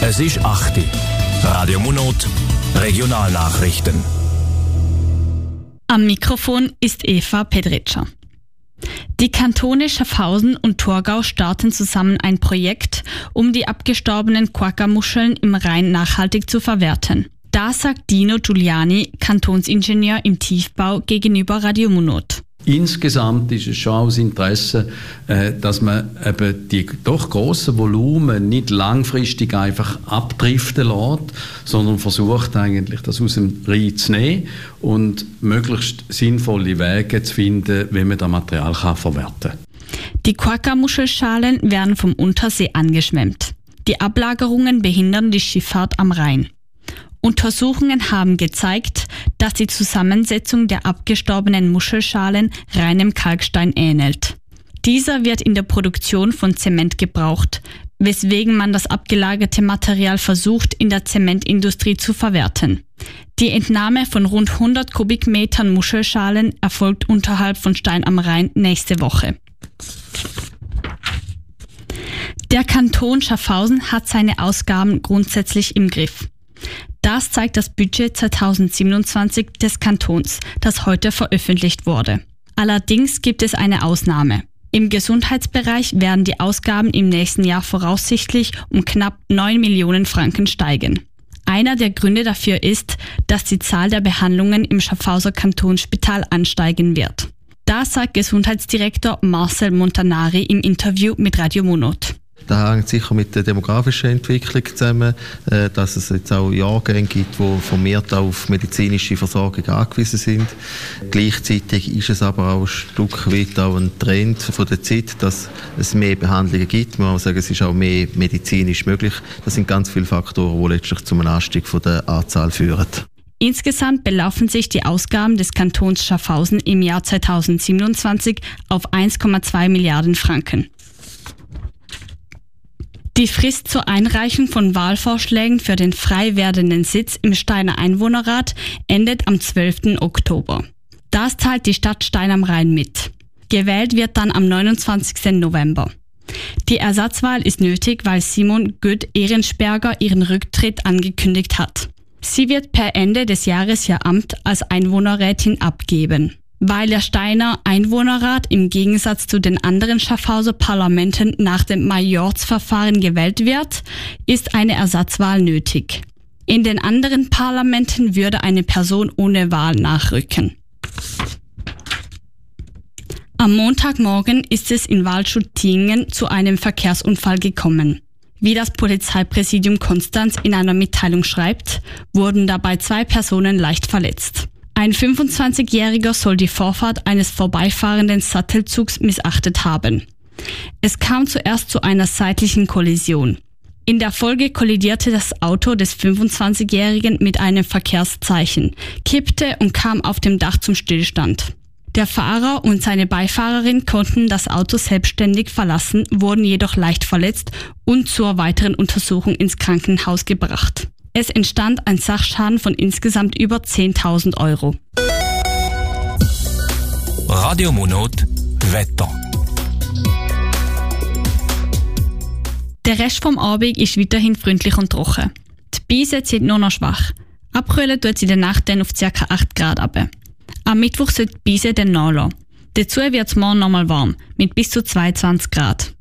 Es ist 8 Uhr. Radio Munot, Regionalnachrichten. Am Mikrofon ist Eva Pedritscher. Die Kantone Schaffhausen und Thurgau starten zusammen ein Projekt, um die abgestorbenen Quagga-Muscheln im Rhein nachhaltig zu verwerten. Das sagt Dino Giuliani, Kantonsingenieur im Tiefbau, gegenüber Radio Munot. Insgesamt ist es schon aus Interesse, dass man eben die doch grossen Volumen nicht langfristig einfach abdriften lässt, sondern versucht eigentlich, das aus dem Rhein zu nehmen und möglichst sinnvolle Wege zu finden, wie man das Material verwerten kann. Die Quagga-Muschelschalen werden vom Untersee angeschwemmt. Die Ablagerungen behindern die Schifffahrt am Rhein. Untersuchungen haben gezeigt, dass die Zusammensetzung der abgestorbenen Muschelschalen reinem Kalkstein ähnelt. Dieser wird in der Produktion von Zement gebraucht, weswegen man das abgelagerte Material versucht, in der Zementindustrie zu verwerten. Die Entnahme von rund 100 Kubikmetern Muschelschalen erfolgt unterhalb von Stein am Rhein nächste Woche. Der Kanton Schaffhausen hat seine Ausgaben grundsätzlich im Griff. Das zeigt das Budget 2027 des Kantons, das heute veröffentlicht wurde. Allerdings gibt es eine Ausnahme. Im Gesundheitsbereich werden die Ausgaben im nächsten Jahr voraussichtlich um knapp 9 Millionen Franken steigen. Einer der Gründe dafür ist, dass die Zahl der Behandlungen im Schaffhauser Kantonsspital ansteigen wird. Das sagt Gesundheitsdirektor Marcel Montanari im Interview mit Radio Munot. Das hängt sicher mit der demografischen Entwicklung zusammen, dass es jetzt auch Jahrgänge gibt, die vermehrt auf medizinische Versorgung angewiesen sind. Gleichzeitig ist es aber auch ein Stück weit auch ein Trend von der Zeit, dass es mehr Behandlungen gibt. Man muss sagen, es ist auch mehr medizinisch möglich. Das sind ganz viele Faktoren, die letztlich zu einem Anstieg von der Anzahl führen. Insgesamt belaufen sich die Ausgaben des Kantons Schaffhausen im Jahr 2027 auf 1,2 Milliarden Franken. Die Frist zur Einreichung von Wahlvorschlägen für den frei werdenden Sitz im Steiner Einwohnerrat endet am 12. Oktober. Das teilt die Stadt Stein am Rhein mit. Gewählt wird dann am 29. November. Die Ersatzwahl ist nötig, weil Simon Göth-Ehrensperger ihren Rücktritt angekündigt hat. Sie wird per Ende des Jahres ihr Amt als Einwohnerrätin abgeben. Weil der Steiner Einwohnerrat im Gegensatz zu den anderen Schaffhauser Parlamenten nach dem Majorzverfahren gewählt wird, ist eine Ersatzwahl nötig. In den anderen Parlamenten würde eine Person ohne Wahl nachrücken. Am Montagmorgen ist es in Waldschut-Tiengen zu einem Verkehrsunfall gekommen. Wie das Polizeipräsidium Konstanz in einer Mitteilung schreibt, wurden dabei 2 Personen leicht verletzt. Ein 25-Jähriger soll die Vorfahrt eines vorbeifahrenden Sattelzugs missachtet haben. Es kam zuerst zu einer seitlichen Kollision. In der Folge kollidierte das Auto des 25-Jährigen mit einem Verkehrszeichen, kippte und kam auf dem Dach zum Stillstand. Der Fahrer und seine Beifahrerin konnten das Auto selbstständig verlassen, wurden jedoch leicht verletzt und zur weiteren Untersuchung ins Krankenhaus gebracht. Es entstand ein Sachschaden von insgesamt über 10.000 Euro. Radio Munot, Wetter. Der Rest vom Abend ist weiterhin freundlich und trocken. Die Beise zieht nur noch schwach. Abkühlen tut sie in der Nacht dann auf ca. 8 Grad runter. Am Mittwoch soll die Beise dann nachlassen. Dazu wird es morgen nochmal warm, mit bis zu 22 Grad.